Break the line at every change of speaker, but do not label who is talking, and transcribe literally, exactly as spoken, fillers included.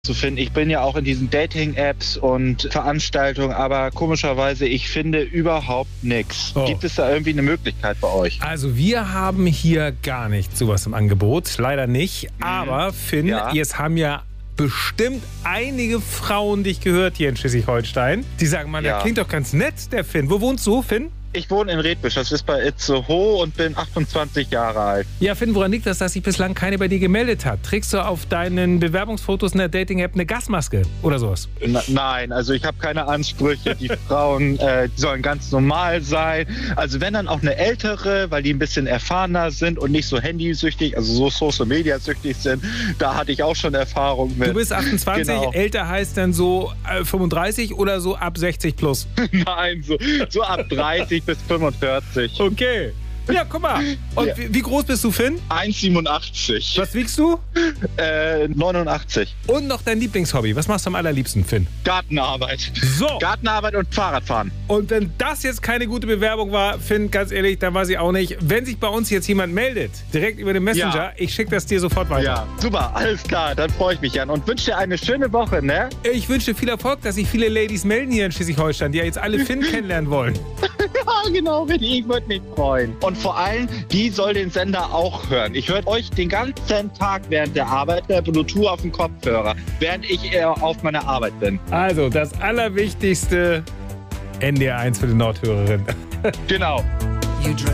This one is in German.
zu finden. Ich bin ja auch in diesen Dating-Apps und Veranstaltungen, aber komischerweise, ich finde überhaupt nichts.
Oh.
Gibt es da irgendwie eine Möglichkeit bei euch?
Also wir haben hier gar nicht sowas im Angebot, leider nicht.
Mhm.
Aber Finn,
Ja.
jetzt haben ja bestimmt einige Frauen dich gehört hier in Schleswig-Holstein. Die sagen, Mann, der
Ja.
klingt doch ganz nett, der Finn. Wo wohnst du, Finn?
Ich wohne in Redbisch, das ist bei Itzehoe und bin achtundzwanzig Jahre alt.
Ja, Finn, woran liegt das, dass sich bislang keine bei dir gemeldet hat? Trägst du auf deinen Bewerbungsfotos in der Dating-App eine Gasmaske oder sowas?
Na, nein, also ich habe keine Ansprüche. Die Frauen äh, die sollen ganz normal sein. Also wenn dann auch eine ältere, weil die ein bisschen erfahrener sind und nicht so handysüchtig, also so Social-Media-süchtig sind, da hatte ich auch schon Erfahrung mit.
Du bist achtundzwanzig,
Genau.
älter heißt dann so äh, fünfunddreißig oder so ab sechzig plus?
Nein, so, so ab dreißig bis fünfundvierzig.
Okay. Ja, guck mal. Und
Ja.
wie, wie groß bist du, Finn?
eins Komma siebenundachtzig.
Was wiegst du?
Äh, neunundachtzig.
Und noch dein Lieblingshobby. Was machst du am allerliebsten, Finn?
Gartenarbeit.
So.
Gartenarbeit und Fahrradfahren.
Und wenn das jetzt keine gute Bewerbung war, Finn, ganz ehrlich, dann weiß ich auch nicht. Wenn sich bei uns jetzt jemand meldet, direkt über den Messenger,
Ja.
ich schicke das dir sofort weiter.
Ja, super, alles klar. Dann freue ich mich, Jan. Und wünsche dir eine schöne Woche, ne?
Ich wünsche dir viel Erfolg, dass sich viele Ladies melden hier in Schleswig-Holstein, die ja jetzt alle Finn kennenlernen wollen.
Ja, genau, richtig. Ich würde mich freuen. Und vor allem, die soll den Sender auch hören. Ich höre euch den ganzen Tag während der Arbeit per Bluetooth auf dem Kopfhörer, während ich äh, auf meiner Arbeit bin.
Also, das Allerwichtigste, N D R eins für die Nordhörerin.
Genau.